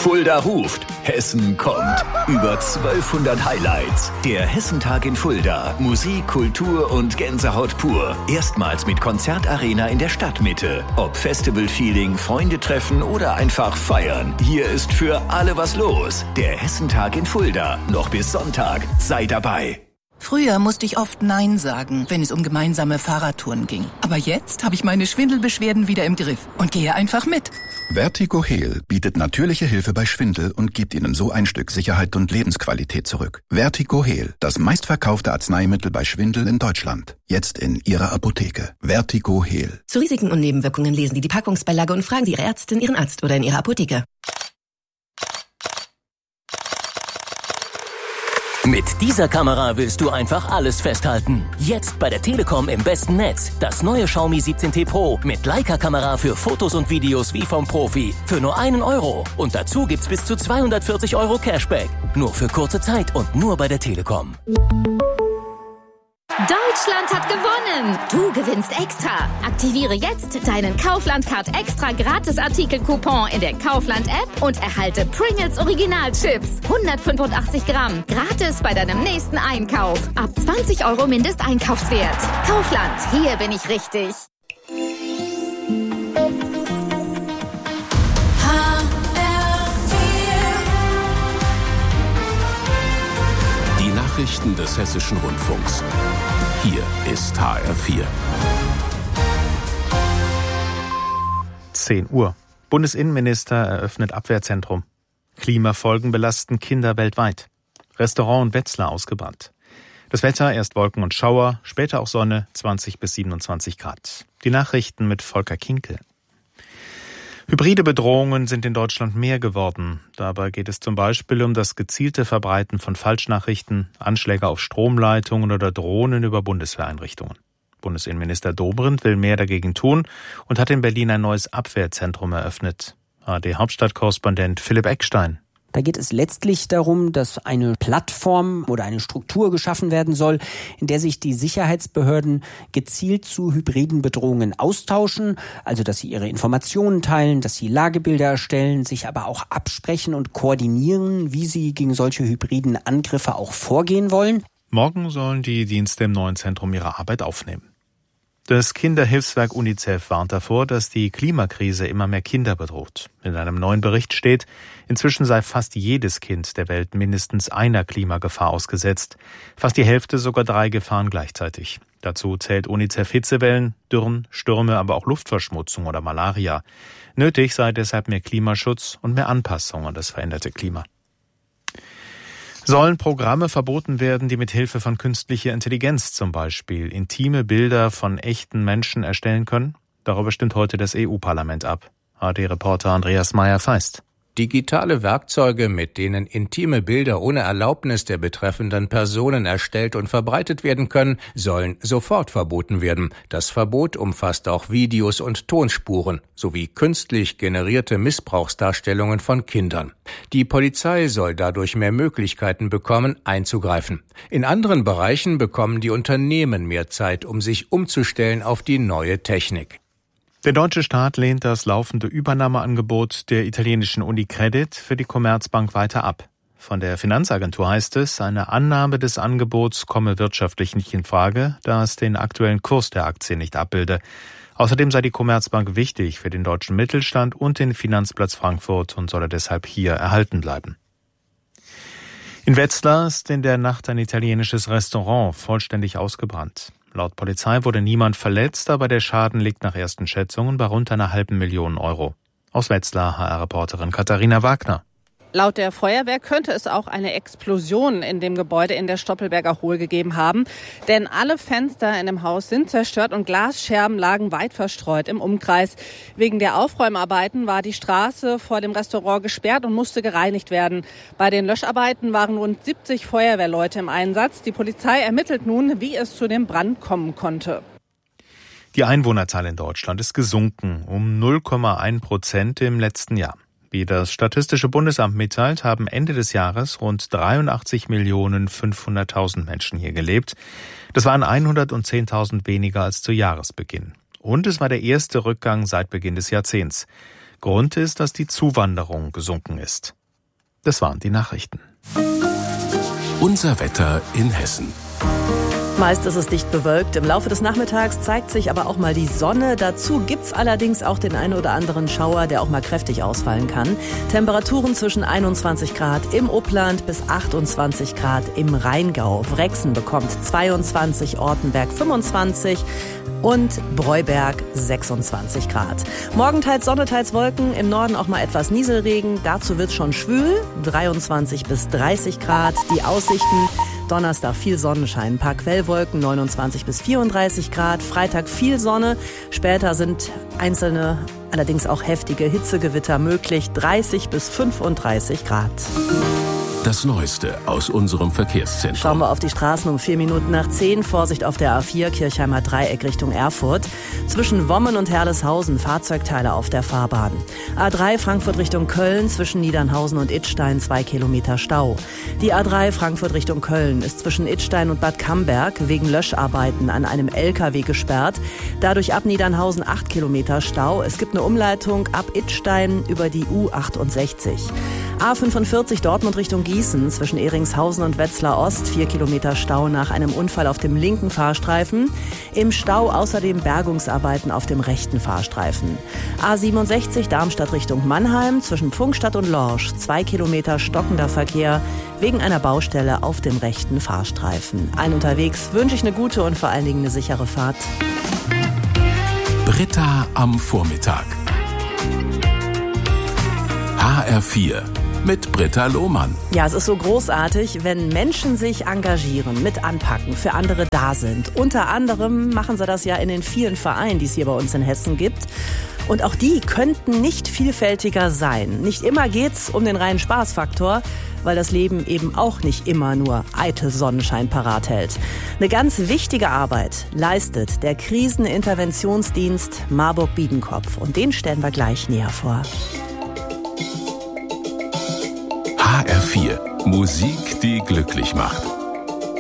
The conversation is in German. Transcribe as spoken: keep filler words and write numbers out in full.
Fulda ruft, Hessen kommt. Über zwölfhundert Highlights. Der Hessentag in Fulda. Musik, Kultur und Gänsehaut pur. Erstmals mit Konzertarena in der Stadtmitte. Ob Festival-Feeling, Freunde treffen oder einfach feiern. Hier ist für alle was los. Der Hessentag in Fulda. Noch bis Sonntag. Sei dabei. Früher musste ich oft Nein sagen, wenn es um gemeinsame Fahrradtouren ging. Aber jetzt habe ich meine Schwindelbeschwerden wieder im Griff und gehe einfach mit. Vertigo Heal bietet natürliche Hilfe bei Schwindel und gibt Ihnen so ein Stück Sicherheit und Lebensqualität zurück. Vertigo Heal, das meistverkaufte Arzneimittel bei Schwindel in Deutschland. Jetzt in Ihrer Apotheke. Vertigo Heal. Zu Risiken und Nebenwirkungen lesen Sie die Packungsbeilage und fragen Sie Ihre Ärztin, Ihren Arzt oder in Ihrer Apotheke. Mit dieser Kamera willst du einfach alles festhalten. Jetzt bei der Telekom im besten Netz. Das neue Xiaomi siebzehn T Pro mit Leica-Kamera für Fotos und Videos wie vom Profi. Für nur einen Euro. Und dazu gibt's bis zu zweihundertvierzig Euro Cashback. Nur für kurze Zeit und nur bei der Telekom. Deutschland hat gewonnen! Du gewinnst extra! Aktiviere jetzt deinen Kaufland-Card extra Gratis-Artikel-Coupon in der Kaufland-App und erhalte Pringles Original-Chips. hundertfünfundachtzig Gramm. Gratis bei deinem nächsten Einkauf. Ab zwanzig Euro Mindesteinkaufswert. Kaufland, hier bin ich richtig. Die Nachrichten des Hessischen Rundfunks. Hier ist H R vier. zehn Uhr. Bundesinnenminister eröffnet Abwehrzentrum. Klimafolgen belasten Kinder weltweit. Restaurant in Wetzlar ausgebrannt. Das Wetter, erst Wolken und Schauer, später auch Sonne, zwanzig bis siebenundzwanzig Grad. Die Nachrichten mit Volker Kinkel. Hybride Bedrohungen sind in Deutschland mehr geworden. Dabei geht es zum Beispiel um das gezielte Verbreiten von Falschnachrichten, Anschläge auf Stromleitungen oder Drohnen über Bundeswehreinrichtungen. Bundesinnenminister Dobrindt will mehr dagegen tun und hat in Berlin ein neues Abwehrzentrum eröffnet. A R D-Hauptstadtkorrespondent Philipp Eckstein. Da geht es letztlich darum, dass eine Plattform oder eine Struktur geschaffen werden soll, in der sich die Sicherheitsbehörden gezielt zu hybriden Bedrohungen austauschen, also dass sie ihre Informationen teilen, dass sie Lagebilder erstellen, sich aber auch absprechen und koordinieren, wie sie gegen solche hybriden Angriffe auch vorgehen wollen. Morgen sollen die Dienste im neuen Zentrum ihre Arbeit aufnehmen. Das Kinderhilfswerk UNICEF warnt davor, dass die Klimakrise immer mehr Kinder bedroht. In einem neuen Bericht steht, inzwischen sei fast jedes Kind der Welt mindestens einer Klimagefahr ausgesetzt. Fast die Hälfte sogar drei Gefahren gleichzeitig. Dazu zählt UNICEF Hitzewellen, Dürren, Stürme, aber auch Luftverschmutzung oder Malaria. Nötig sei deshalb mehr Klimaschutz und mehr Anpassung an das veränderte Klima. Sollen Programme verboten werden, die mit Hilfe von künstlicher Intelligenz zum Beispiel intime Bilder von echten Menschen erstellen können? Darüber stimmt heute das E U-Parlament ab. A D-Reporter Andreas Meyer-Feist. Digitale Werkzeuge, mit denen intime Bilder ohne Erlaubnis der betreffenden Personen erstellt und verbreitet werden können, sollen sofort verboten werden. Das Verbot umfasst auch Videos und Tonspuren sowie künstlich generierte Missbrauchsdarstellungen von Kindern. Die Polizei soll dadurch mehr Möglichkeiten bekommen, einzugreifen. In anderen Bereichen bekommen die Unternehmen mehr Zeit, um sich umzustellen auf die neue Technik. Der deutsche Staat lehnt das laufende Übernahmeangebot der italienischen Unicredit für die Commerzbank weiter ab. Von der Finanzagentur heißt es, eine Annahme des Angebots komme wirtschaftlich nicht in Frage, da es den aktuellen Kurs der Aktie nicht abbilde. Außerdem sei die Commerzbank wichtig für den deutschen Mittelstand und den Finanzplatz Frankfurt und solle deshalb hier erhalten bleiben. In Wetzlar ist in der Nacht ein italienisches Restaurant vollständig ausgebrannt. Laut Polizei wurde niemand verletzt, aber der Schaden liegt nach ersten Schätzungen bei rund einer halben Million Euro. Aus Wetzlar H R-Reporterin Katharina Wagner. Laut der Feuerwehr könnte es auch eine Explosion in dem Gebäude in der Stoppelberger Hohl gegeben haben. Denn alle Fenster in dem Haus sind zerstört und Glasscherben lagen weit verstreut im Umkreis. Wegen der Aufräumarbeiten war die Straße vor dem Restaurant gesperrt und musste gereinigt werden. Bei den Löscharbeiten waren rund siebzig Feuerwehrleute im Einsatz. Die Polizei ermittelt nun, wie es zu dem Brand kommen konnte. Die Einwohnerzahl in Deutschland ist gesunken um null Komma eins Prozent im letzten Jahr. Wie das Statistische Bundesamt mitteilt, haben Ende des Jahres rund dreiundachtzig Millionen fünfhunderttausend Menschen hier gelebt. Das waren hundertzehntausend weniger als zu Jahresbeginn. Und es war der erste Rückgang seit Beginn des Jahrzehnts. Grund ist, dass die Zuwanderung gesunken ist. Das waren die Nachrichten. Unser Wetter in Hessen. Meist ist es dicht bewölkt. Im Laufe des Nachmittags zeigt sich aber auch mal die Sonne. Dazu gibt's allerdings auch den einen oder anderen Schauer, der auch mal kräftig ausfallen kann. Temperaturen zwischen einundzwanzig Grad im Upland bis achtundzwanzig Grad im Rheingau. Wrexen bekommt zweiundzwanzig, Ortenberg fünfundzwanzig und Breuberg sechsundzwanzig Grad. Morgen teils Sonne, teils Wolken, im Norden auch mal etwas Nieselregen. Dazu wird's schon schwül, dreiundzwanzig bis dreißig Grad. Die Aussichten: Donnerstag viel Sonnenschein, ein paar Quellwolken, neunundzwanzig bis vierunddreißig Grad. Freitag viel Sonne, später sind einzelne, allerdings auch heftige Hitzegewitter möglich, dreißig bis fünfunddreißig Grad. Das Neueste aus unserem Verkehrszentrum. Schauen wir auf die Straßen um vier Minuten nach zehn. Vorsicht auf der A vier, Kirchheimer Dreieck Richtung Erfurt. Zwischen Wommen und Herleshausen Fahrzeugteile auf der Fahrbahn. A drei Frankfurt Richtung Köln, zwischen Niedernhausen und Idstein zwei Kilometer Stau. Die A drei Frankfurt Richtung Köln ist zwischen Idstein und Bad Camberg wegen Löscharbeiten an einem L K W gesperrt. Dadurch ab Niedernhausen acht Kilometer Stau. Es gibt eine Umleitung ab Idstein über die U achtundsechzig. A fünfundvierzig Dortmund Richtung Gießen, zwischen Ehringshausen und Wetzlar Ost, vier Kilometer Stau nach einem Unfall auf dem linken Fahrstreifen. Im Stau außerdem Bergungsarbeiten auf dem rechten Fahrstreifen. A siebenundsechzig Darmstadt Richtung Mannheim, zwischen Pfungstadt und Lorsch, zwei Kilometer stockender Verkehr wegen einer Baustelle auf dem rechten Fahrstreifen. Allen unterwegs wünsche ich eine gute und vor allen Dingen eine sichere Fahrt. Britta am Vormittag. H R vier. Mit Britta Lohmann. Ja, es ist so großartig, wenn Menschen sich engagieren, mit anpacken, für andere da sind. Unter anderem machen sie das ja in den vielen Vereinen, die es hier bei uns in Hessen gibt. Und auch die könnten nicht vielfältiger sein. Nicht immer geht's um den reinen Spaßfaktor, weil das Leben eben auch nicht immer nur eitel Sonnenschein parat hält. Eine ganz wichtige Arbeit leistet der Kriseninterventionsdienst Marburg-Biedenkopf. Und den stellen wir gleich näher vor. H R vier. Musik, die glücklich macht.